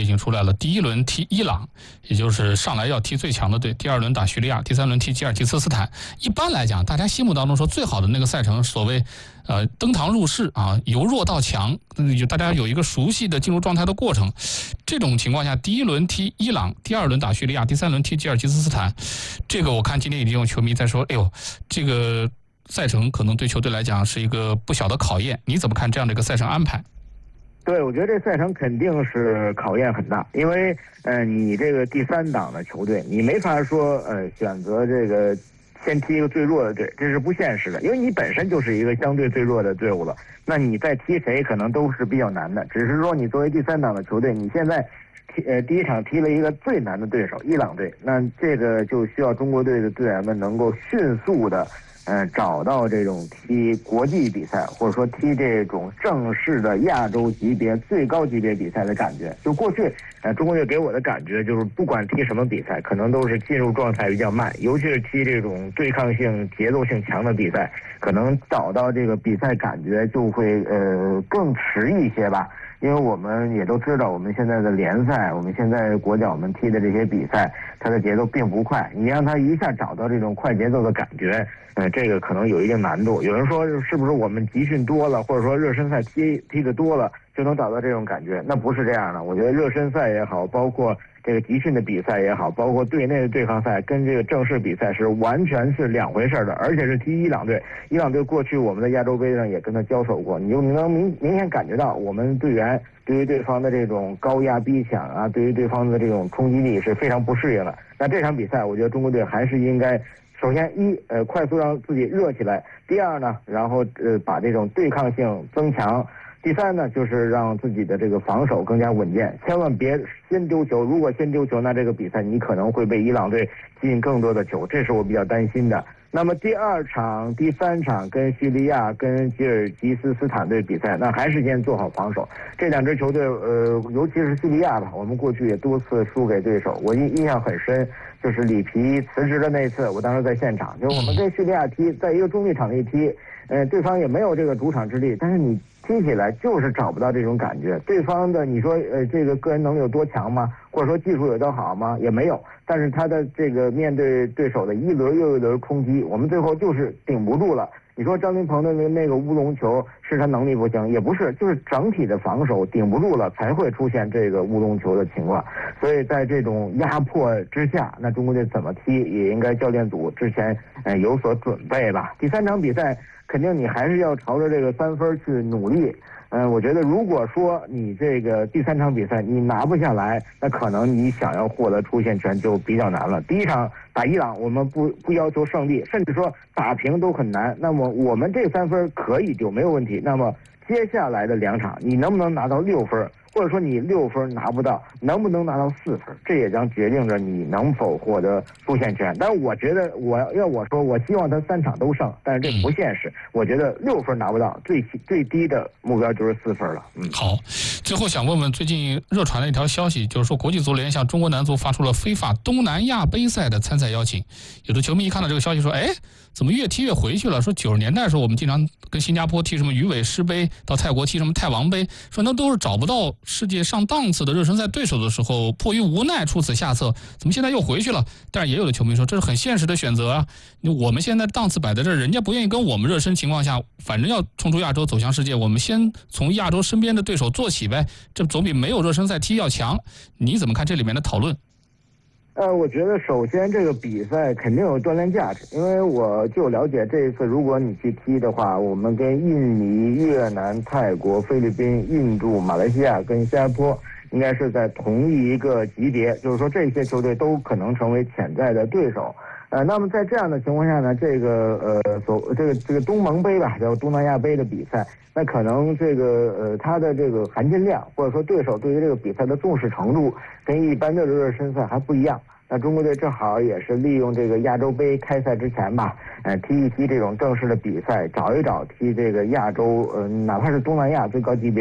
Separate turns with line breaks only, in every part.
经出来了。第一轮踢伊朗，也就是上来要踢最强的队；第二轮打叙利亚，第三轮踢吉尔吉斯斯坦。一般来讲，大家心目当中说最好的那个赛程，所谓登堂入室啊，由弱到强，大家有一个熟悉的进入状态的过程。这种情况下，第一轮踢伊朗，第二轮打叙利亚，第三轮踢吉尔吉斯斯坦。这个我看今天已经有球迷在说，哎呦，这个赛程可能对球队来讲是一个不小的考验。你怎么看这样的一个赛程安排？
对，我觉得这赛程肯定是考验很大，因为你这个第三档的球队，你没法说选择这个先踢一个最弱的队，这是不现实的，因为你本身就是一个相对最弱的队伍了，那你再踢谁可能都是比较难的。只是说你作为第三档的球队，你现在第一场踢了一个最难的对手伊朗队，那这个就需要中国队的队员们能够迅速的找到这种踢国际比赛，或者说踢这种正式的亚洲级别最高级别比赛的感觉。就过去中国队给我的感觉就是，不管踢什么比赛，可能都是进入状态比较慢，尤其是踢这种对抗性、节奏性强的比赛，可能找到这个比赛感觉就会更迟一些吧。因为我们也都知道，我们现在的联赛，我们现在国脚们踢的这些比赛，它的节奏并不快。你让他一下找到这种快节奏的感觉，这个可能有一定难度。有人说，是不是我们集训多了，或者说热身赛踢得多了，就能找到这种感觉？那不是这样的。我觉得热身赛也好，包括这个集训的比赛也好，包括队内的对抗赛，跟这个正式比赛是完全是两回事的。而且是踢伊朗队，伊朗队过去我们在亚洲杯上也跟他交手过，你能明显感觉到我们队员对于对方的这种高压逼抢啊，对于对方的这种冲击力是非常不适应的。那这场比赛，我觉得中国队还是应该，首先快速让自己热起来；第二呢，然后把这种对抗性增强。第三呢，就是让自己的这个防守更加稳健，千万别先丢球。如果先丢球，那这个比赛你可能会被伊朗队进更多的球，这是我比较担心的。那么第二场、第三场跟叙利亚、跟吉尔吉斯斯坦队比赛，那还是先做好防守。这两支球队，尤其是叙利亚吧，我们过去也多次输给对手，我印象很深，就是里皮辞职的那次，我当时在现场，就是我们跟叙利亚踢，在一个中立场地踢，对方也没有这个主场之力，但是你踢起来就是找不到这种感觉。对方的你说这个个人能力有多强吗？或者说技术有多好吗？也没有。但是他的这个面对对手的一轮又一轮冲击，我们最后就是顶不住了。你说张琳芃的那个乌龙球是他能力不行，也不是，就是整体的防守顶不住了，才会出现这个乌龙球的情况。所以在这种压迫之下，那中国队怎么踢也应该教练组之前有所准备吧。第三场比赛肯定你还是要朝着这个3分去努力。我觉得如果说你这个第三场比赛你拿不下来，那可能你想要获得出线权就比较难了。第一场打伊朗，我们不要求胜利，甚至说打平都很难。那么我们这3分可以就没有问题。那么接下来的2场，你能不能拿到6分？或者说你6分拿不到，能不能拿到4分？这也将决定着你能否获得出线权。但是我觉得，我说，我希望他3场都胜，但是这不现实。我觉得6分拿不到，最低的目标就是4分了。
好，最后想问问，最近热传的一条消息，就是说国际足联向中国男足发出了非法东南亚杯赛的参赛邀请。有的球迷一看到这个消息说，哎，怎么越踢越回去了？说90年代的时候，我们经常跟新加坡踢什么鱼尾狮杯，到泰国踢什么泰王杯，说那都是找不到世界上档次的热身赛对手的时候，迫于无奈出此下策。怎么现在又回去了？但是也有的球迷说，这是很现实的选择啊。我们现在档次摆在这儿，人家不愿意跟我们热身情况下，反正要冲出亚洲走向世界，我们先从亚洲身边的对手做起呗，这总比没有热身赛踢要强。你怎么看这里面的讨论？
我觉得首先这个比赛肯定有锻炼价值，因为我就了解这一次如果你去踢的话，我们跟印尼、越南、泰国、菲律宾、印度、马来西亚跟新加坡应该是在同一个级别，就是说这些球队都可能成为潜在的对手。那么在这样的情况下呢，这个东盟杯吧，叫东南亚杯的比赛，那可能这个它的这个含金量，或者说对手对于这个比赛的重视程度，跟一般的热身赛还不一样。那中国队正好也是利用这个亚洲杯开赛之前吧，踢一踢这种正式的比赛，找一找踢这个亚洲，哪怕是东南亚最高级别的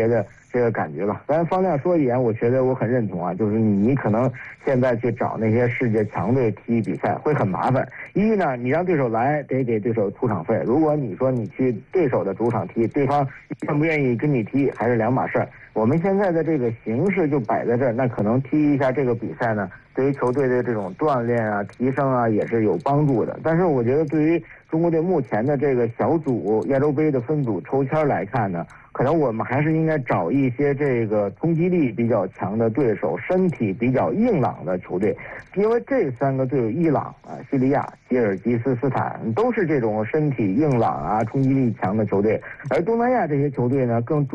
这个感觉吧。当然方亮说一点，我觉得我很认同啊，就是你可能现在去找那些世界强队踢比赛会很麻烦。一呢，你让对手来得给对手出场费，如果你说你去对手的主场踢，对方愿不愿意跟你踢还是两码事儿。我们现在的这个形势就摆在这儿，那可能踢一下这个比赛呢，对于球队的这种锻炼啊、提升啊也是有帮助的。但是我觉得对于中国队目前的这个小组亚洲杯的分组抽签来看呢，可能我们还是应该找一些这个冲击力比较强的对手，身体比较硬朗的球队，因为这三个队，伊朗啊、叙利亚、吉尔吉斯斯坦都是这种身体硬朗啊、冲击力强的球队，而东南亚这些球队呢更